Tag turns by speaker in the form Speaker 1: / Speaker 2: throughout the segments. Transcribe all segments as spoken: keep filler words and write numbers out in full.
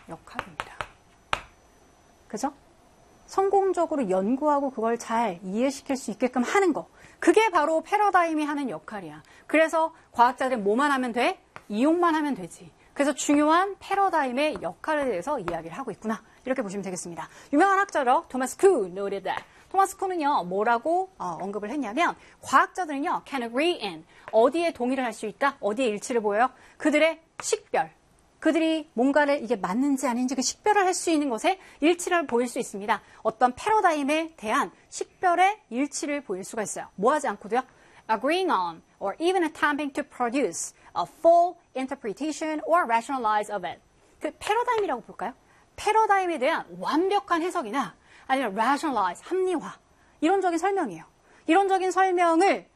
Speaker 1: 역할입니다. 그죠? 성공적으로 연구하고 그걸 잘 이해시킬 수 있게끔 하는 거. 그게 바로 패러다임이 하는 역할이야. 그래서 과학자들은 뭐만 하면 돼? 이용만 하면 되지. 그래서 중요한 패러다임의 역할에 대해서 이야기를 하고 있구나. 이렇게 보시면 되겠습니다. 유명한 학자죠. 토마스 쿤 noted that. 토마스 쿤은요, 뭐라고 어, 언급을 했냐면, 과학자들은요, can agree in. 어디에 동의를 할 수 있다? 어디에 일치를 보여요? 그들의 식별. 그들이 뭔가를 이게 맞는지 아닌지 그 식별을 할 수 있는 것에 일치를 보일 수 있습니다. 어떤 패러다임에 대한 식별의 일치를 보일 수가 있어요. 뭐 하지 않고도요. agreeing on or even attempting to produce a full interpretation or rationalize of it. 그 패러다임이라고 볼까요? 패러다임에 대한 완벽한 해석이나 아니면 rationalize, 합리화, 이론적인 설명이에요. 이론적인 설명을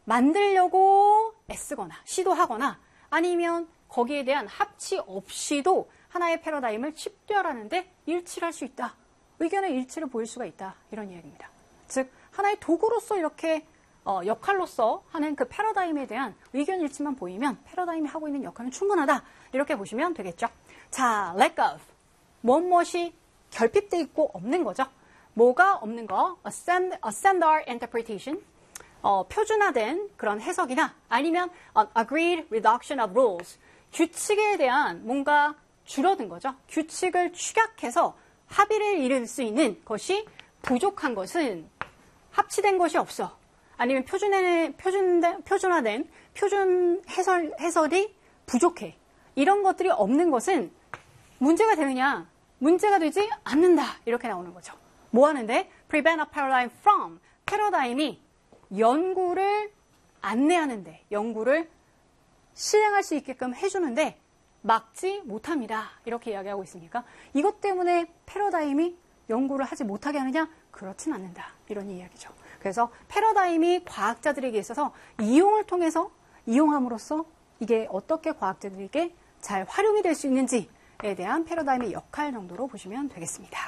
Speaker 1: 만들려고 애쓰거나 시도하거나 아니면 거기에 대한 합치 없이도 하나의 패러다임을 식별하는데 일치를 할 수 있다. 의견의 일치를 보일 수가 있다. 이런 이야기입니다. 즉 하나의 도구로서 이렇게 어, 역할로서 하는 그 패러다임에 대한 의견 일치만 보이면 패러다임이 하고 있는 역할은 충분하다. 이렇게 보시면 되겠죠. 자, lack of. 무엇무엇이 결핍돼 있고 없는 거죠. 뭐가 없는 거? A standard interpretation. 어, 표준화된 그런 해석이나 아니면 an agreed reduction of rules. 규칙에 대한 뭔가 줄어든 거죠. 규칙을 축약해서 합의를 이룰 수 있는 것이 부족한 것은 합치된 것이 없어. 아니면 표준에, 표준, 표준화된 표준 해설, 해설이 부족해. 이런 것들이 없는 것은 문제가 되느냐? 문제가 되지 않는다. 이렇게 나오는 거죠. 뭐 하는데? prevent a paradigm from. 패러다임이 연구를 안내하는데, 연구를 실행할 수 있게끔 해주는데 막지 못합니다. 이렇게 이야기하고 있으니까 이것 때문에 패러다임이 연구를 하지 못하게 하느냐? 그렇진 않는다. 이런 이야기죠. 그래서 패러다임이 과학자들에게 있어서 이용을 통해서 이용함으로써 이게 어떻게 과학자들에게 잘 활용이 될 수 있는지에 대한 패러다임의 역할 정도로 보시면 되겠습니다.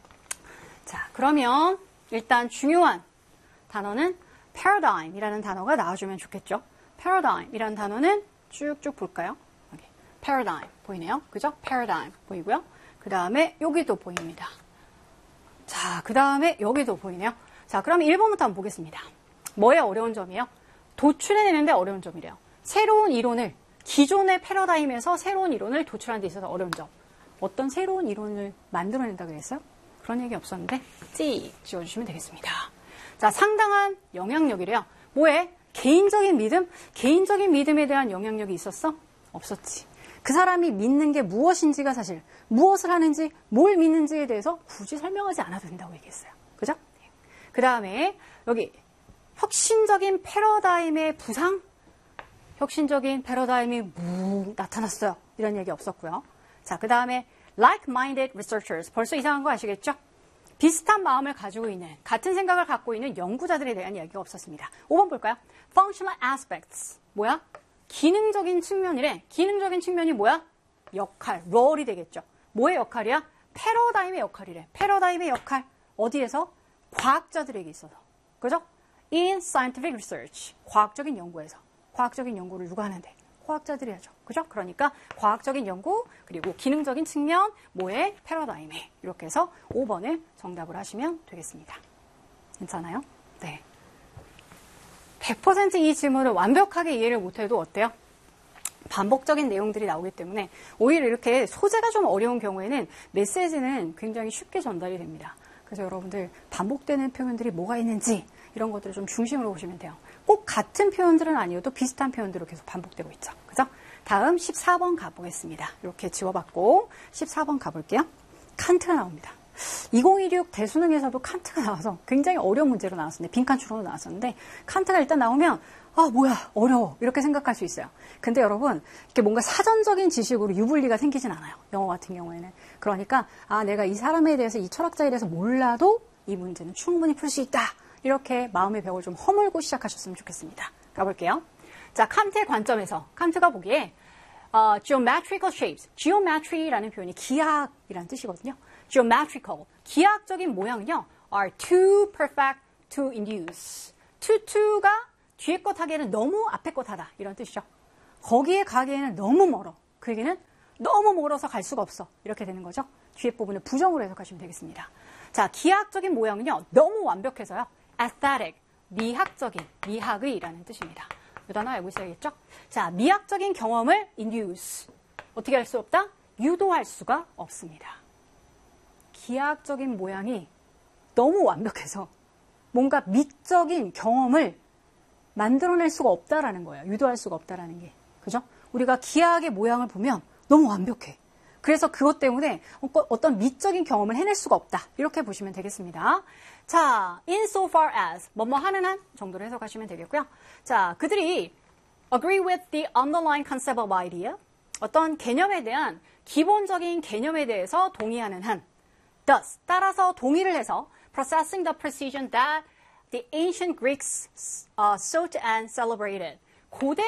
Speaker 1: 자, 그러면 일단 중요한 단어는 paradigm이라는 단어가 나와주면 좋겠죠. paradigm이라는 단어는 쭉쭉 볼까요? 여기 paradigm 보이네요. 그죠? paradigm 보이고요. 그 다음에 여기도 보입니다. 자, 그 다음에 여기도 보이네요. 자, 그럼 일 번부터 한번 보겠습니다. 뭐의 어려운 점이에요? 도출해내는데 어려운 점이래요. 새로운 이론을, 기존의 패러다임에서 새로운 이론을 도출하는 데 있어서 어려운 점. 어떤 새로운 이론을 만들어낸다 그랬어요? 그런 얘기 없었는데 찍 지워주시면 되겠습니다. 자, 상당한 영향력이래요. 뭐에? 개인적인 믿음? 개인적인 믿음에 대한 영향력이 있었어? 없었지. 그 사람이 믿는 게 무엇인지가 사실 무엇을 하는지 뭘 믿는지에 대해서 굳이 설명하지 않아도 된다고 얘기했어요. 그죠? 그 다음에 여기 혁신적인 패러다임의 부상? 혁신적인 패러다임이 무 나타났어요. 이런 얘기 없었고요. 자, 그 다음에 like-minded researchers. 벌써 이상한 거 아시겠죠? 비슷한 마음을 가지고 있는, 같은 생각을 갖고 있는 연구자들에 대한 이야기가 없었습니다. 오 번 볼까요? Functional aspects. 뭐야? 기능적인 측면이래. 기능적인 측면이 뭐야? 역할, 롤이 되겠죠. 뭐의 역할이야? 패러다임의 역할이래. 패러다임의 역할. 어디에서? 과학자들에게 있어서. 그죠? In scientific research. 과학적인 연구에서. 과학적인 연구를 누가 하는데? 과학자들이 하죠. 그죠? 그러니까 과학적인 연구, 그리고 기능적인 측면, 뭐의? 패러다임에. 이렇게 해서 오 번을 정답을 하시면 되겠습니다. 괜찮아요? 네. 백 퍼센트 이 질문을 완벽하게 이해를 못해도 어때요? 반복적인 내용들이 나오기 때문에 오히려 이렇게 소재가 좀 어려운 경우에는 메시지는 굉장히 쉽게 전달이 됩니다. 그래서 여러분들 반복되는 표현들이 뭐가 있는지 이런 것들을 좀 중심으로 보시면 돼요. 꼭 같은 표현들은 아니어도 비슷한 표현들로 계속 반복되고 있죠. 그죠? 다음 십사 번 가보겠습니다. 이렇게 지워봤고 십사 번 가볼게요. 칸트가 나옵니다. 이천십육 대수능에서도 칸트가 나와서 굉장히 어려운 문제로 나왔었는데 빈칸 추론으로 나왔었는데 칸트가 일단 나오면 아 뭐야 어려워 이렇게 생각할 수 있어요. 근데 여러분 이렇게 뭔가 사전적인 지식으로 유불리가 생기진 않아요. 영어 같은 경우에는. 그러니까 아 내가 이 사람에 대해서 이 철학자에 대해서 몰라도 이 문제는 충분히 풀 수 있다. 이렇게 마음의 벽을 좀 허물고 시작하셨으면 좋겠습니다. 가볼게요. 자, 칸트의 관점에서 칸트가 보기에 어, geometrical shapes, geometry라는 표현이 기하학이라는 뜻이거든요. geometrical, 기하학적인 모양은요, are too perfect to induce. too, too가 뒤에 것 하기에는 너무 앞에 것 하다. 이런 뜻이죠. 거기에 가기에는 너무 멀어. 그 얘기는 너무 멀어서 갈 수가 없어. 이렇게 되는 거죠. 뒤에 부분을 부정으로 해석하시면 되겠습니다. 자, 기하학적인 모양은요. 너무 완벽해서요. aesthetic, 미학적인, 미학의 라는 뜻입니다. 이 단어 알고 있어야겠죠? 자, 미학적인 경험을 induce. 어떻게 할 수 없다? 유도할 수가 없습니다. 기하학적인 모양이 너무 완벽해서 뭔가 미적인 경험을 만들어낼 수가 없다라는 거예요. 유도할 수가 없다라는 게. 그죠? 우리가 기하학의 모양을 보면 너무 완벽해. 그래서 그것 때문에 어떤 미적인 경험을 해낼 수가 없다. 이렇게 보시면 되겠습니다. 자, insofar as, 뭐뭐 하는 한 정도로 해석하시면 되겠고요. 자, 그들이 agree with the underlying concept of idea, 어떤 개념에 대한 기본적인 개념에 대해서 동의하는 한, thus, 따라서 동의를 해서 processing the precision that the ancient Greeks uh, sought and celebrated. 고대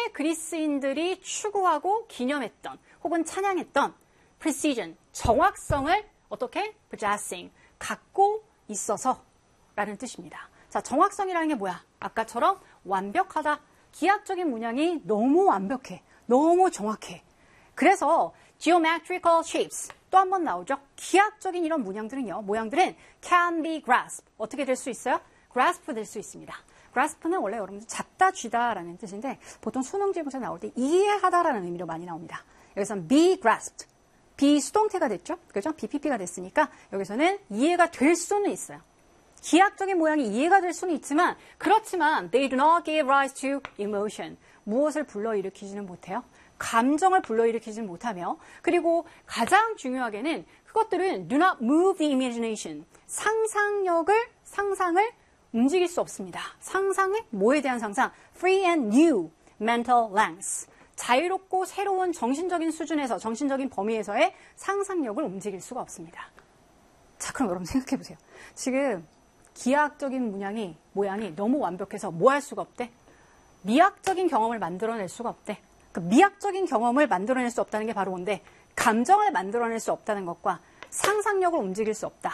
Speaker 1: 그리스인들이 추구하고 기념했던 혹은 찬양했던 precision, 정확성을 어떻게? possessing, 갖고 있어서 라는 뜻입니다. 자, 정확성이라는 게 뭐야? 아까처럼 완벽하다. 기하학적인 문양이 너무 완벽해. 너무 정확해. 그래서 geometrical shapes 또 한 번 나오죠. 기하학적인 이런 문양들은요. 모양들은 can be grasped. 어떻게 될 수 있어요? grasp 될 수 있습니다. grasp는 원래 여러분들 잡다 쥐다라는 뜻인데 보통 수능지문서 나올 때 이해하다라는 의미로 많이 나옵니다. 여기서는 be grasped. be 수동태가 됐죠. 그죠? 비피피가 됐으니까 여기서는 이해가 될 수는 있어요. 기하학적인 모양이 이해가 될 수는 있지만 그렇지만 they do not give rise to emotion. 무엇을 불러일으키지는 못해요. 감정을 불러일으키지는 못하며 그리고 가장 중요하게는 그것들은 do not move the imagination. 상상력을, 상상을 움직일 수 없습니다. 상상의 뭐에 대한 상상? free and new mental lengths. 자유롭고 새로운 정신적인 수준에서, 정신적인 범위에서의 상상력을 움직일 수가 없습니다. 자, 그럼 여러분 생각해 보세요. 지금 기하학적인 문양이, 모양이 너무 완벽해서 뭐 할 수가 없대? 미학적인 경험을 만들어낼 수가 없대. 그 미학적인 경험을 만들어낼 수 없다는 게 바로 뭔데? 감정을 만들어낼 수 없다는 것과 상상력을 움직일 수 없다.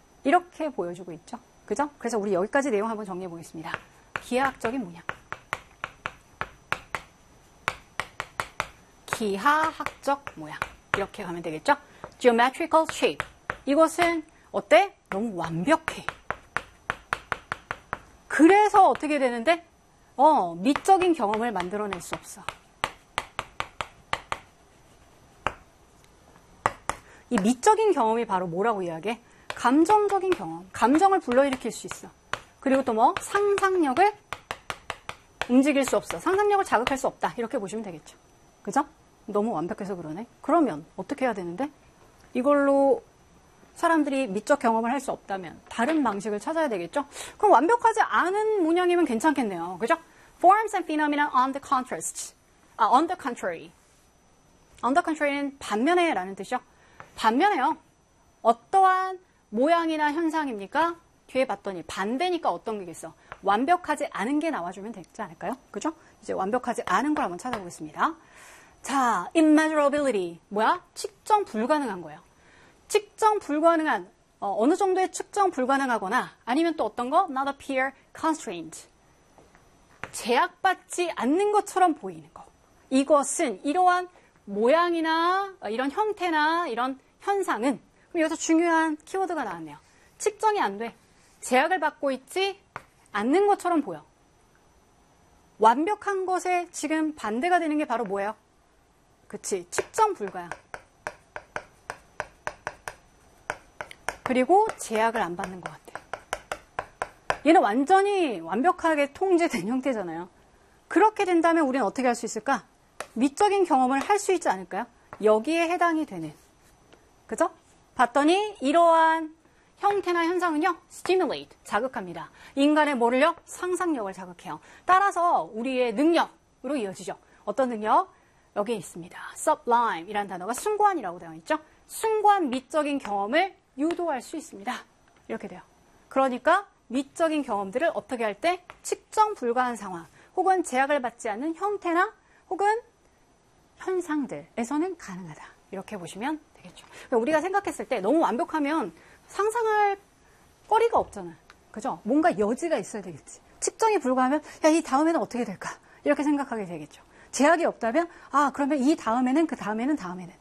Speaker 1: 이렇게 보여주고 있죠. 그죠? 그래서 우리 여기까지 내용 한번 정리해 보겠습니다. 기하학적인 문양. 기하학적 모양. 이렇게 가면 되겠죠? geometrical shape. 이것은 어때? 너무 완벽해. 그래서 어떻게 되는데? 어, 미적인 경험을 만들어낼 수 없어. 이 미적인 경험이 바로 뭐라고 이야기해? 감정적인 경험. 감정을 불러일으킬 수 있어. 그리고 또 뭐? 상상력을 움직일 수 없어. 상상력을 자극할 수 없다. 이렇게 보시면 되겠죠. 그죠? 너무 완벽해서 그러네. 그러면 어떻게 해야 되는데? 이걸로 사람들이 미적 경험을 할 수 없다면 다른 방식을 찾아야 되겠죠? 그럼 완벽하지 않은 문양이면 괜찮겠네요. 그죠? Forms and phenomena on the contrast. 아, on the contrary. on the contrary는 반면에 라는 뜻이요. 반면에요. 어떠한 모양이나 현상입니까? 뒤에 봤더니 반대니까 어떤 게겠어? 완벽하지 않은 게 나와주면 되지 않을까요? 그죠? 이제 완벽하지 않은 걸 한번 찾아보겠습니다. 자, immeasurability. 뭐야? 측정 불가능한 거예요. 측정 불가능한, 어, 어느 정도의 측정 불가능하거나 아니면 또 어떤 거? not appear constrained. 제약받지 않는 것처럼 보이는 거. 이것은 이러한 모양이나 이런 형태나 이런 현상은 그럼 여기서 중요한 키워드가 나왔네요. 측정이 안 돼. 제약을 받고 있지 않는 것처럼 보여. 완벽한 것에 지금 반대가 되는 게 바로 뭐예요? 그치, 측정 불가야. 그리고 제약을 안 받는 것 같아. 얘는 완전히 완벽하게 통제된 형태잖아요. 그렇게 된다면 우리는 어떻게 할 수 있을까? 미적인 경험을 할 수 있지 않을까요? 여기에 해당이 되는. 그죠? 봤더니 이러한 형태나 현상은요, stimulate, 자극합니다. 인간의 뭐를요? 상상력을 자극해요. 따라서 우리의 능력으로 이어지죠. 어떤 능력? 여기에 있습니다. sublime 이라는 단어가 숭고한이라고 되어 있죠. 숭고한 미적인 경험을 유도할 수 있습니다. 이렇게 돼요. 그러니까 미적인 경험들을 어떻게 할 때 측정 불가한 상황 혹은 제약을 받지 않는 형태나 혹은 현상들에서는 가능하다. 이렇게 보시면 되겠죠. 우리가 생각했을 때 너무 완벽하면 상상할 거리가 없잖아요. 그죠? 뭔가 여지가 있어야 되겠지. 측정이 불가하면 야, 이 다음에는 어떻게 될까? 이렇게 생각하게 되겠죠. 제약이 없다면 아, 그러면 이 다음에는 그 다음에는 다음에는